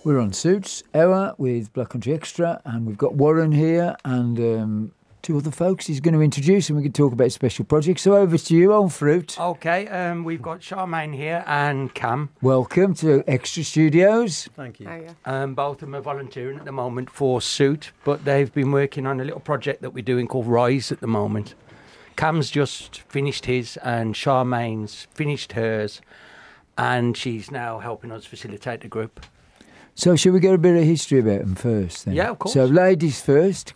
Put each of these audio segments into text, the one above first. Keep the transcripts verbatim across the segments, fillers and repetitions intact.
We're on Suits Hour with Black Country Extra, and we've got Warren here and um, two other folks he's going to introduce, and we can talk about special projects. So over to you, Old Fruit. Okay, um, we've got Charmaine here and Cam. Welcome to Extra Studios. Thank you. Hiya. Um, both of them are volunteering at the moment for Suit, but they've been working on a little project that we're doing called Rise at the moment. Cam's just finished his, and Charmaine's finished hers, and she's now helping us facilitate the group. So shall we get a bit of history about them first then? Yeah, of course. So ladies first,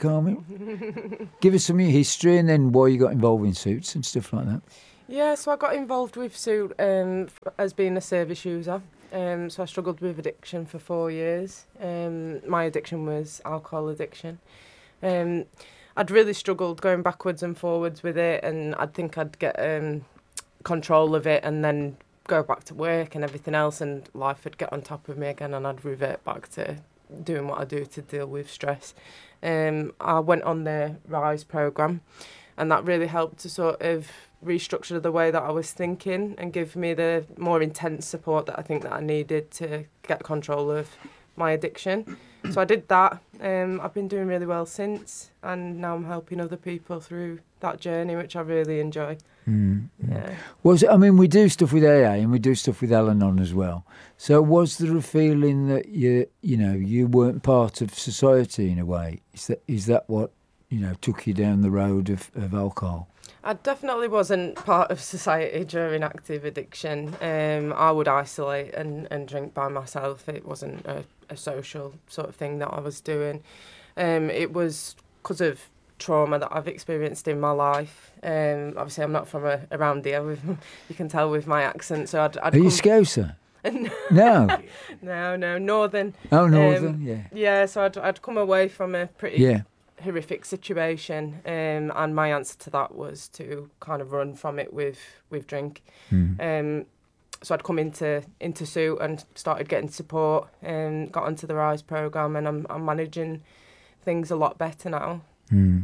Carmen. Give us some of your history and then why you got involved in Suits and stuff like that. Yeah, so I got involved with Suit um, f- as being a service user. Um, so I struggled with addiction for four years. Um, my addiction was alcohol addiction. Um, I'd really struggled going backwards and forwards with it, and I'd think I'd get um, control of it and then go back to work and everything else, and life would get on top of me again, and I'd revert back to doing what I do to deal with stress. Um, I went on the RISE programme, and that really helped to sort of restructure the way that I was thinking and give me the more intense support that I think that I needed to get control of my addiction. So I did that. Um, I've been doing really well since, and now I'm helping other people through that journey, which I really enjoy. Mm. Yeah. Was it, I mean, we do stuff with A A and we do stuff with Al-Anon as well. So was there a feeling that you, you know, you weren't part of society in a way? Is that is that what, you know, took you down the road of, of alcohol? I definitely wasn't part of society during active addiction. Um, I would isolate and, and drink by myself. It wasn't a, a social sort of thing that I was doing. Um, it was because of trauma that I've experienced in my life. Um, obviously, I'm not from a, around here. With, you can tell with my accent. So I'd, I'd Are you come... Scouser? no, No. no, no, northern. Oh, Northern, Um, yeah. Yeah, so I'd, I'd come away from a pretty Yeah. horrific situation, um, and my answer to that was to kind of run from it with, with drink. Mm. Um, so I'd come into into Suit and started getting support, and got onto the RISE programme, and I'm I'm managing things a lot better now. Mm.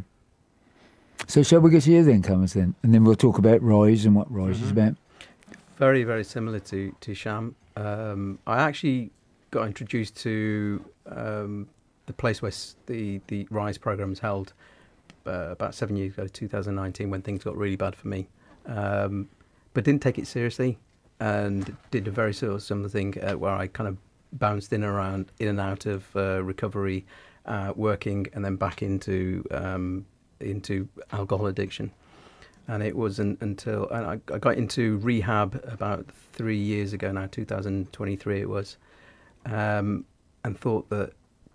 So shall we get to you then, Cameron, then? And then we'll talk about Rise and what Rise Mm-hmm. is about. Very, very similar to, to Sham. Um, I actually got introduced to um, the place where s- the, the RISE programme is held uh, about seven years ago, two thousand nineteen, when things got really bad for me. Um, but didn't take it seriously and did a very sort of similar thing uh, where I kind of bounced in and around, in and out of uh, recovery, uh, working, and then back into um, into alcohol addiction. And it wasn't until and I, I got into rehab about three years ago now, two thousand twenty-three it was, um, and thought that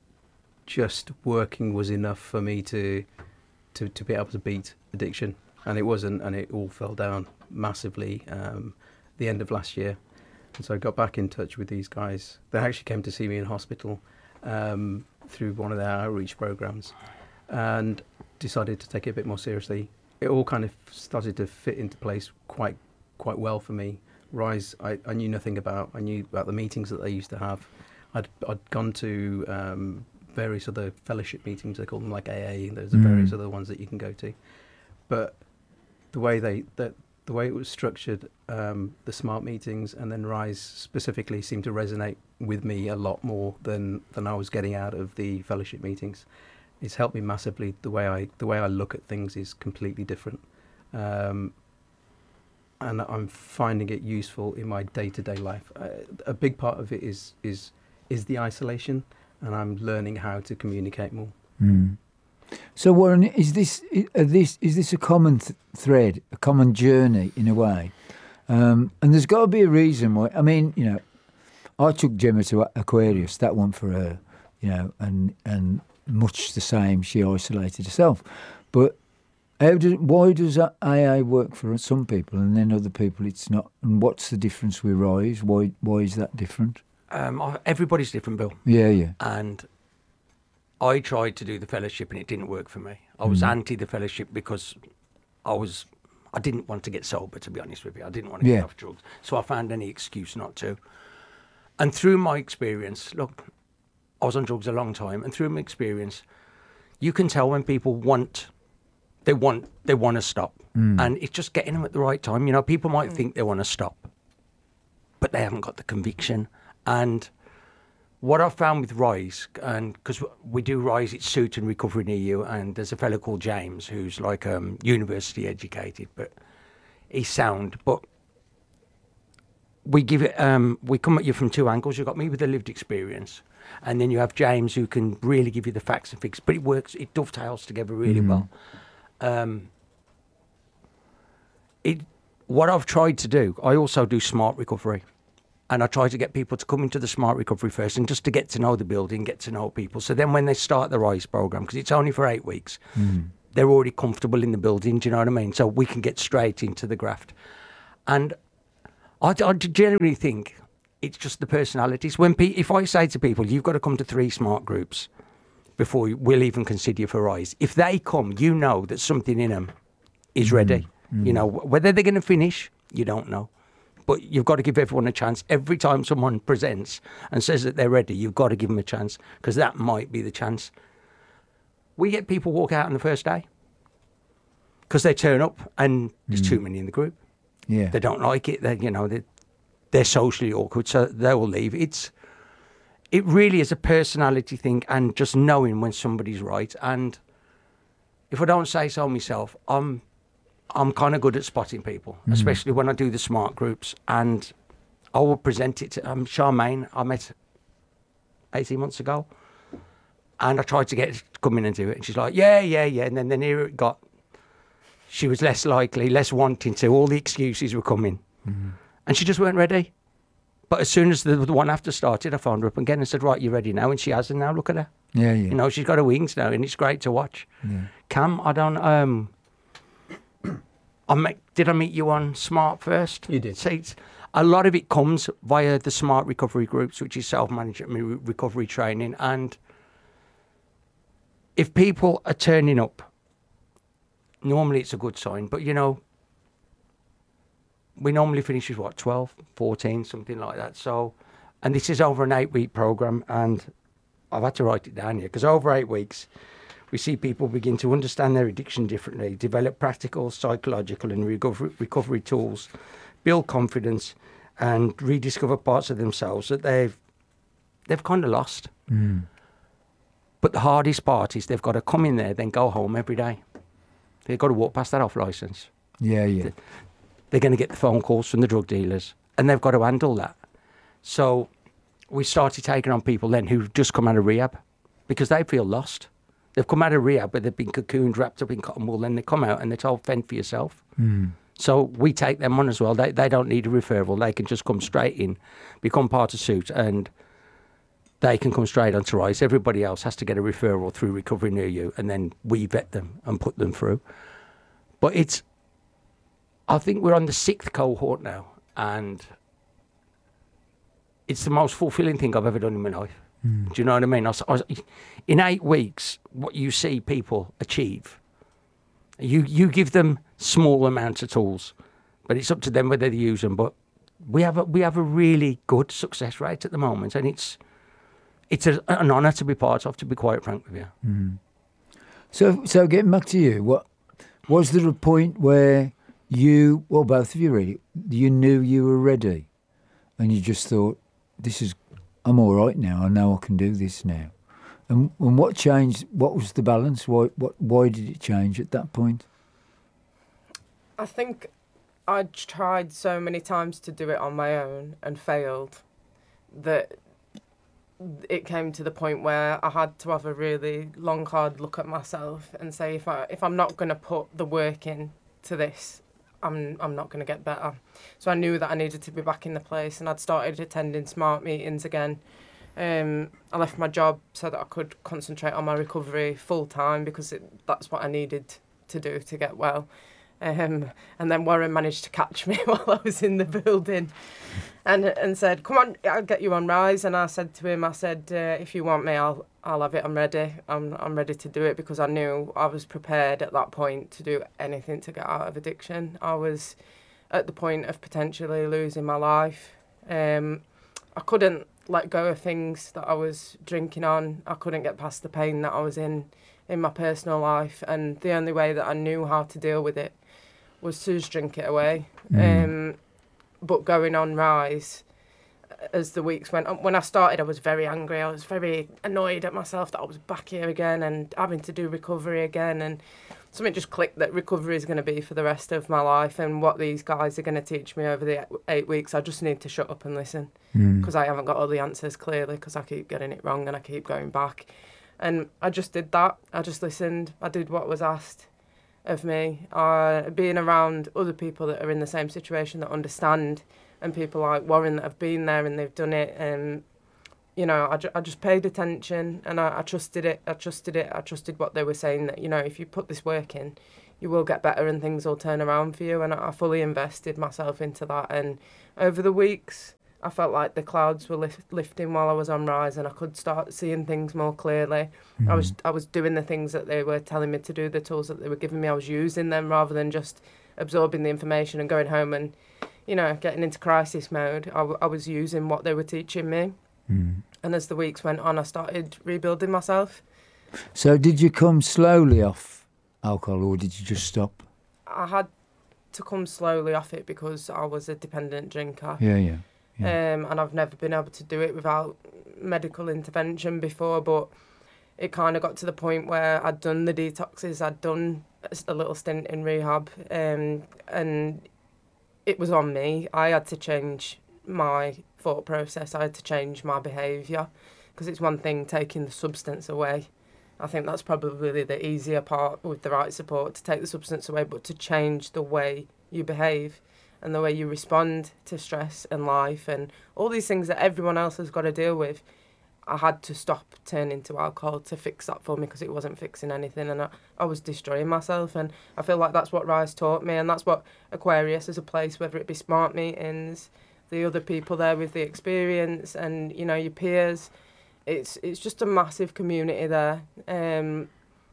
just working was enough for me to, to to be able to beat addiction, and it wasn't, and it all fell down massively um, the end of last year. And so I got back in touch with these guys. They actually came to see me in hospital um, through one of their outreach programs, and decided to take it a bit more seriously. It all kind of started to fit into place quite quite well for me. RISE, I, I knew nothing about. I knew about the meetings that they used to have. I'd I'd gone to um, various other fellowship meetings. They call them like A A. There's Mm. various other ones that you can go to. But the way they that the way it was structured, um, the SMART meetings, and then RISE specifically seemed to resonate with me a lot more than than I was getting out of the fellowship meetings. It's helped me massively. The way I the way I look at things is completely different, um, and I'm finding it useful in my day-to-day life. Uh, a big part of it is is is the isolation, and I'm learning how to communicate more. Mm. So Warren, is this uh, this is this a common th- thread, a common journey in a way? Um, and there's got to be a reason why. I mean, you know, I took Gemma to Aquarius. That one for her, you know, and and. Much the same, she isolated herself. But how does, why does A A work for some people and then other people it's not? And what's the difference with RISE? Why why is that different? Um, I- everybody's different, Bill. Yeah, yeah. And I tried to do the fellowship and it didn't work for me. I was Mm. anti the fellowship because I was, I didn't want to get sober, to be honest with you. I didn't want to Yeah. get off drugs. So I found any excuse not to. And through my experience, look, I was on drugs a long time, and through my experience, you can tell when people want, they want, they want to stop, Mm. and it's just getting them at the right time. You know, people might think they want to stop, but they haven't got the conviction. And what I've found with Rise, and because we do Rise, it's Suit and Recovery Near You, and there's a fellow called James who's like um, university educated, but he's sound. But we give it, um, we come at you from two angles. You've got me with the lived experience, and then you have James who can really give you the facts and figures. But it works, it dovetails together really Mm. well. Um, it, what I've tried to do, I also do smart recovery. And I try to get people to come into the smart recovery first and just to get to know the building, get to know people. So then when they start the RISE program, because it's only for eight weeks, Mm. they're already comfortable in the building, do you know what I mean? So we can get straight into the graft. And I, I generally think it's just the personalities. When pe- If I say to people, you've got to come to three smart groups before we'll even consider you for RISE, if they come, you know that something in them is ready. Mm. You know, whether they're going to finish, you don't know. But you've got to give everyone a chance. Every time someone presents and says that they're ready, you've got to give them a chance, because that might be the chance. We get people walk out on the first day because they turn up and there's Mm. too many in the group. Yeah. They don't like it. They, you know, they, they're socially awkward, so they will leave. It's it really is a personality thing, and just knowing when somebody's right. And if I don't say so myself, I'm. I'm kind of good at spotting people, Mm. especially when I do the smart groups, and I will present it to um, Charmaine. I met eighteen months ago, and I tried to get her to come in and do it, and she's like, yeah, yeah, yeah. And then the nearer it got, she was less likely, less wanting to. All the excuses were coming, Mm. and she just weren't ready. But as soon as the, the one after started, I phoned her up again and said, right, you ready now? And she has, and now look at her. Yeah, yeah. You know, she's got her wings now, and it's great to watch. Yeah. Cam, I don't... um. I met, did I meet you on Smart first? You did. Seats. A lot of it comes via the Smart Recovery Groups, which is self-management re- recovery training. And if people are turning up, normally it's a good sign. But, you know, we normally finish with, what, twelve, fourteen, something like that. So, and this is over an eight-week programme, and I've had to write it down here, because over eight weeks... we see people begin to understand their addiction differently, develop practical, psychological and recovery, recovery tools, build confidence, and rediscover parts of themselves that they've they've kind of lost. Mm. But the hardest part is they've got to come in there, then go home every day. They've got to walk past that off licence. Yeah, yeah. They're going to get the phone calls from the drug dealers, and they've got to handle that. So we started taking on people then who've just come out of rehab, because they feel lost. They've come out of rehab, but they've been cocooned, wrapped up in cotton wool, then they come out and they're told, fend for yourself. Mm. So we take them on as well. They they don't need a referral. They can just come straight in, become part of Suit, and they can come straight onto RISE. Everybody else has to get a referral through Recovery Near You, and then we vet them and put them through. But it's, I think we're on the sixth cohort now, and it's the most fulfilling thing I've ever done in my life. Mm. Do you know what I mean? I, was- I was- in eight weeks, what you see people achieve, you you give them small amounts of tools, but it's up to them whether they use them. But we have a, we have a really good success rate at the moment, and it's it's a, an honour to be part of, to be quite frank with you. Mm. So, so getting back to you, what was there a point where you, well, both of you really, you knew you were ready, and you just thought, "This is, I'm all right now. I know I can do this now." And, and what changed? What was the balance? Why, what, why did it change at that point? I think I'd tried so many times to do it on my own and failed that it came to the point where I had to have a really long, hard look at myself and say, if I if I'm not going to put the work in to this, I'm I'm not going to get better. So I knew that I needed to be back in the place, and I'd started attending smart meetings again. Um, I left my job so that I could concentrate on my recovery full time, because it, that's what I needed to do to get well. Um, and then Warren managed to catch me while I was in the building, and and said, "Come on, I'll get you on RISE." And I said to him, "I said, uh, if you want me, I'll I'll have it. I'm ready. I'm I'm ready to do it," because I knew I was prepared at that point to do anything to get out of addiction. I was at the point of potentially losing my life. Um, I couldn't let go of things that I was drinking on. I couldn't get past the pain that I was in in my personal life, and the only way that I knew how to deal with it was to just drink it away. Mm. Um, but going on RISE, as the weeks went on. When I started, I was very angry. I was very annoyed at myself that I was back here again and having to do recovery again. And something just clicked that recovery is going to be for the rest of my life, and what these guys are going to teach me over the eight weeks, I just need to shut up and listen, because mm. I haven't got all the answers clearly, because I keep getting it wrong and I keep going back. And I just did that. I just listened. I did what was asked of me. Uh, being around other people that are in the same situation, that understand, and people like Warren that have been there and they've done it, and you know, I, ju- I just paid attention, and I, I trusted it. I trusted it. I trusted what they were saying, that, you know, if you put this work in, you will get better and things will turn around for you. And I, I fully invested myself into that. And over the weeks, I felt like the clouds were lift- lifting while I was on Rise, and I could start seeing things more clearly. Mm. I was I was doing the things that they were telling me to do, the tools that they were giving me. I was using them rather than just absorbing the information and going home and, you know, getting into crisis mode. I, w- I was using what they were teaching me. Mm. And as the weeks went on, I started rebuilding myself. So did you come slowly off alcohol, or did you just stop? I had to come slowly off it because I was a dependent drinker. Yeah, yeah. yeah. Um, and I've never been able to do it without medical intervention before, but it kind of got to the point where I'd done the detoxes, I'd done a little stint in rehab, um, and it was on me. I had to change my thought process. I had to change my behaviour, because it's one thing taking the substance away. I think that's probably the easier part with the right support, to take the substance away, but to change the way you behave and the way you respond to stress and life and all these things that everyone else has got to deal with. I had to stop turning to alcohol to fix that for me, because it wasn't fixing anything, and I, I was destroying myself. And I feel like that's what Rise taught me, and that's what Aquarius is a place, whether it be smart meetings, the other people there with the experience, and you know, your peers. It's it's just a massive community there, um,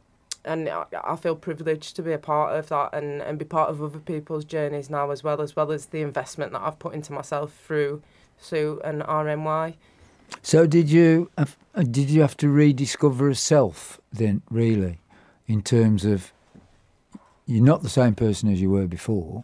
and I, I feel privileged to be a part of that, and, and be part of other people's journeys now, as well as well as the investment that I've put into myself through Sue and R M Y. So did you have, did you have to rediscover a self then, really, in terms of you're not the same person as you were before,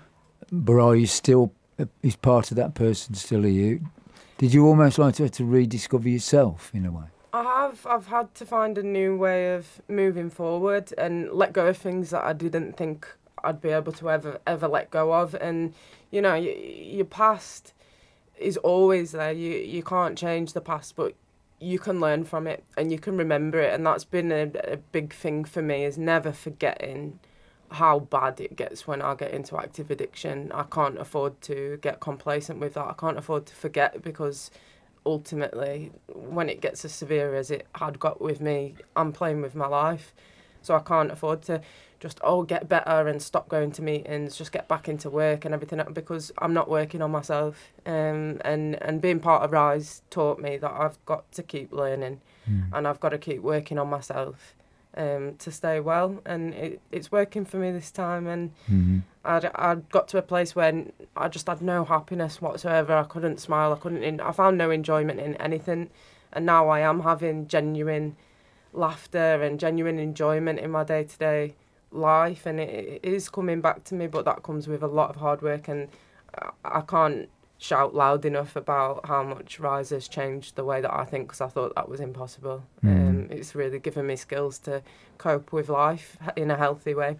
but are you still? Is part of that person still you? Did you almost like to have to rediscover yourself in a way? I have. I've had to find a new way of moving forward and let go of things that I didn't think I'd be able to ever ever let go of. And you know, y- your past is always there. You you can't change the past, but you can learn from it and you can remember it. And that's been a, a big thing for me, is never forgetting how bad it gets when I get into active addiction. I can't afford to get complacent with that. I can't afford to forget, because ultimately, when it gets as severe as it had got with me, I'm playing with my life. So I can't afford to just, oh, get better and stop going to meetings, just get back into work and everything, because I'm not working on myself. Um, and, and being part of Rise taught me that I've got to keep learning mm. and I've got to keep working on myself. Um, to stay well, and it, it's working for me this time. And mm-hmm. I'd, I'd got to a place where I just had no happiness whatsoever. I couldn't smile. I couldn't. In, I found no enjoyment in anything, and now I am having genuine laughter and genuine enjoyment in my day-to-day life, and it, it is coming back to me. But that comes with a lot of hard work, and I, I can't shout loud enough about how much Rise has changed the way that I think, because I thought that was impossible. Mm. Um, it's really given me skills to cope with life in a healthy way.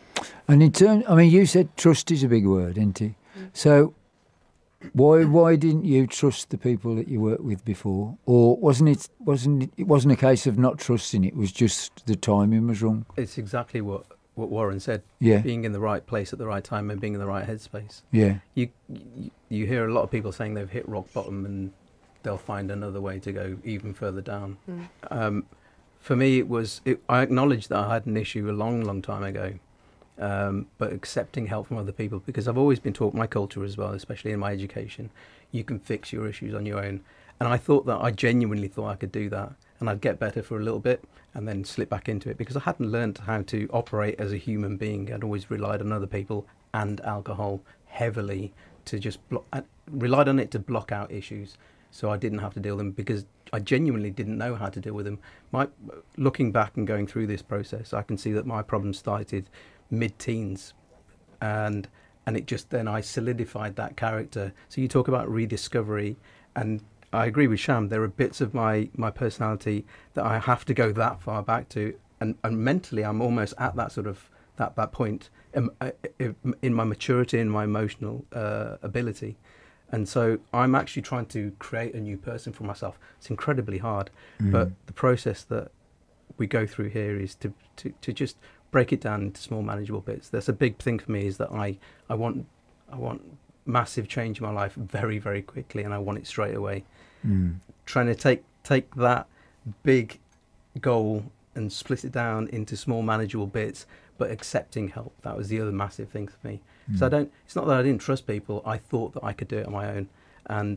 And in turn, I mean, you said trust is a big word, isn't it? Mm. So why why didn't you trust the people that you worked with before, or wasn't it wasn't it, it wasn't a case of not trusting? It was just the timing was wrong. It's exactly what. what Warren said, yeah. being in the right place at the right time and being in the right headspace. Yeah. You, you you hear a lot of people saying they've hit rock bottom and they'll find another way to go even further down. Mm. Um, for me, it was, it, I acknowledged that I had an issue a long, long time ago, um, but accepting help from other people, because I've always been taught, my culture as well, especially in my education, you can fix your issues on your own. And I thought that, I genuinely thought I could do that, and I'd get better for a little bit and then slip back into it, because I hadn't learned how to operate as a human being. I'd always relied on other people and alcohol heavily to just block, I relied on it to block out issues, so I didn't have to deal with them, because I genuinely didn't know how to deal with them. My, looking back and going through this process, I can see that my problem started mid-teens, and and it just, then I solidified that character. So you talk about rediscovery, and I agree with Sham. There are bits of my my personality that I have to go that far back to, and, and mentally I'm almost at that sort of that that point in, in my maturity and my emotional uh, ability. And so I'm actually trying to create a new person for myself. It's incredibly hard, Mm. but the process that we go through here is to, to, to just break it down into small manageable bits. That's a big thing for me, is that I, I want I want massive change in my life very, very quickly, and I want it straight away. Mm. Trying to take take that big goal and split it down into small manageable bits, but accepting help. That was the other massive thing for me. Mm. So I don't, it's not that I didn't trust people, I thought that I could do it on my own. And